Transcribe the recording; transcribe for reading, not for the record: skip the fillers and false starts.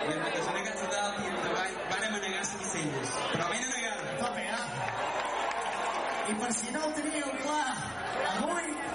I mentre que són negats a dalt i endavant, vàrem anegar Sarcelles. Però ben anegar. Tope, I per si no ho teníeu clar, avui